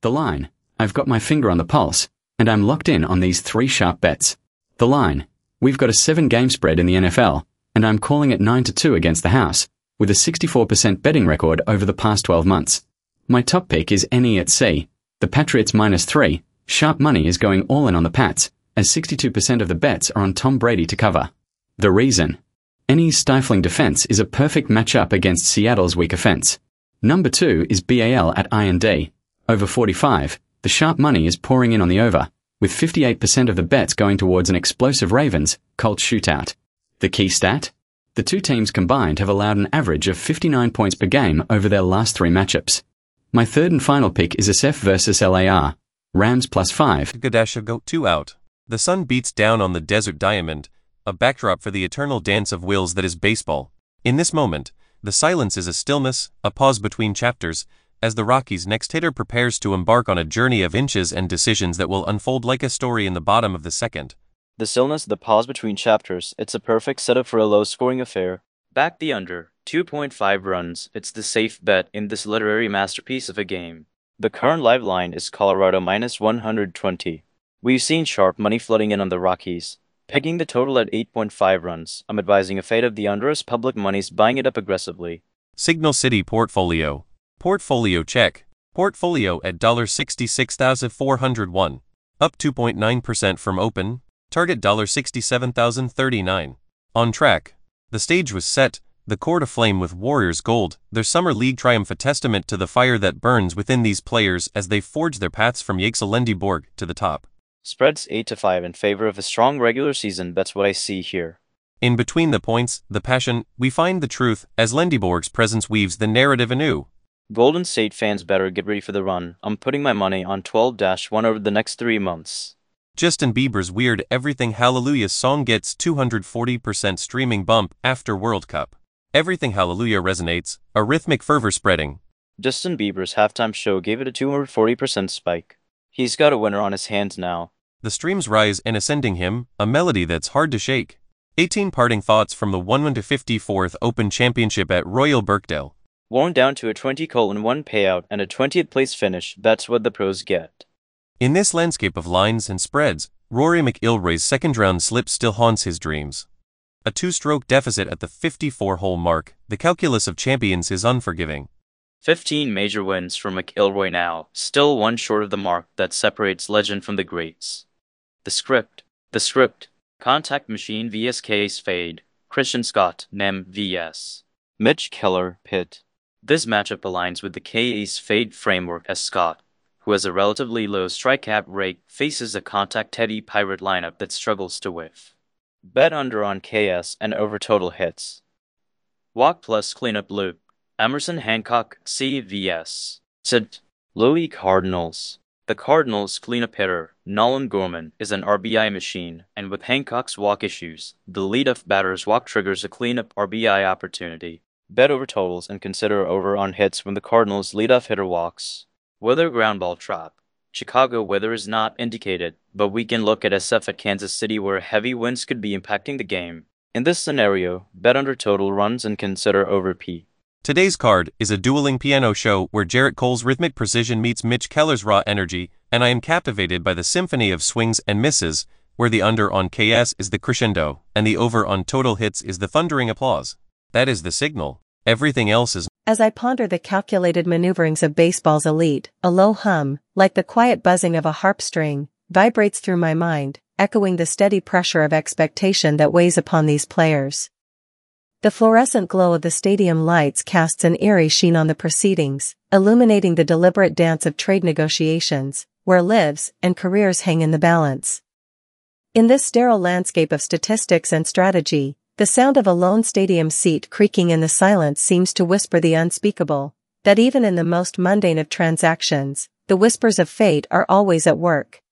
The line. I've got my finger on the pulse, and I'm locked in on these 3 sharp bets. The line. We've got a 7-game spread in the NFL, and I'm calling it 9-2 against the house, with a 64% betting record over the past 12 months. My top pick is NE at C. The Patriots -3. Sharp money is going all in on the Pats, as 62% of the bets are on Tom Brady to cover. The reason. NE's stifling defense is a perfect matchup against Seattle's weak offense. Number 2 is BAL at I&D. Over 45, the sharp money is pouring in on the over, with 58% of the bets going towards an explosive Ravens-Colts shootout. The key stat? The two teams combined have allowed an average of 59 points per game over their last 3 matchups. My third and final pick is SF versus LAR. Rams +5. Gadasha go 2 out. The sun beats down on the desert diamond, a backdrop for the eternal dance of wills that is baseball. In this moment, the silence is a stillness, a pause between chapters, as the Rockies' next hitter prepares to embark on a journey of inches and decisions that will unfold like a story in the bottom of the second. The stillness, the pause between chapters, it's a perfect setup for a low-scoring affair. Back the under, 2.5 runs, it's the safe bet in this literary masterpiece of a game. The current live line is Colorado -120. We've seen sharp money flooding in on the Rockies. Pegging the total at 8.5 runs, I'm advising a fade of the under as public money's buying it up aggressively. Signal City Portfolio. Portfolio check. Portfolio at $66,401. Up 2.9% from open. Target $67,039. On track. The stage was set, the court aflame with Warriors gold, their summer league triumph a testament to the fire that burns within these players as they forge their paths from Yxelendeborg to the top. Spreads 8-5 in favor of a strong regular season, that's what I see here. In between the points, the passion, we find the truth, as Lendeborg's presence weaves the narrative anew. Golden State fans better get ready for the run. I'm putting my money on 12-1 over the next 3 months. Justin Bieber's Weird Everything Hallelujah song gets 240% streaming bump after World Cup. Everything Hallelujah resonates, a rhythmic fervor spreading. Justin Bieber's halftime show gave it a 240% spike. He's got a winner on his hands now. The streams rise and ascending him, a melody that's hard to shake. 18 parting thoughts from the 1-54th Open Championship at Royal Birkdale. Worn down to a 20-1 payout and a 20th place finish, that's what the pros get. In this landscape of lines and spreads, Rory McIlroy's second-round slip still haunts his dreams. A 2-stroke deficit at the 54-hole mark, the calculus of champions is unforgiving. 15 major wins for McIlroy now, still 1 short of the mark that separates legend from the greats. The script. Contact Machine vs Case Fade, Christian Scott, Nem vs. Mitch Keller, Pitt. This matchup aligns with the Case Fade framework as Scott, who has a relatively low strikeout rate, faces a contact Teddy Pirate lineup that struggles to whiff. Bet under on KS and over total hits. Walk plus cleanup loop. Emerson Hancock, C vs. Sid. Louis Cardinals. The Cardinals' cleanup hitter, Nolan Gorman, is an RBI machine, and with Hancock's walk issues, the leadoff batter's walk triggers a cleanup RBI opportunity. Bet over totals and consider over on hits when the Cardinals' leadoff hitter walks. Weather ground ball trap. Chicago weather is not indicated, but we can look at SF at Kansas City where heavy winds could be impacting the game. In this scenario, bet under total runs and consider over P. Today's card is a dueling piano show where Jarrett Cole's rhythmic precision meets Mitch Keller's raw energy, and I am captivated by the symphony of swings and misses, where the under on KS is the crescendo, and the over on total hits is the thundering applause. That is the signal. Everything else is... As I ponder the calculated maneuverings of baseball's elite, a low hum, like the quiet buzzing of a harp string, vibrates through my mind, echoing the steady pressure of expectation that weighs upon these players. The fluorescent glow of the stadium lights casts an eerie sheen on the proceedings, illuminating the deliberate dance of trade negotiations, where lives and careers hang in the balance. In this sterile landscape of statistics and strategy, the sound of a lone stadium seat creaking in the silence seems to whisper the unspeakable, that even in the most mundane of transactions, the whispers of fate are always at work.